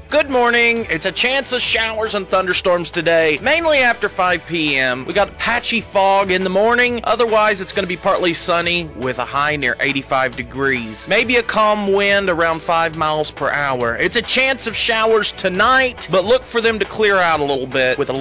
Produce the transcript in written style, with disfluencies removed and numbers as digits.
Good morning. It's a chance of showers and thunderstorms today, mainly after 5 p.m. We got patchy fog in the morning. Otherwise, it's going to be partly sunny with a high near 85 degrees. Maybe a calm wind around 5 miles per hour. It's a chance of showers tonight, but look for them to clear out a little bit with a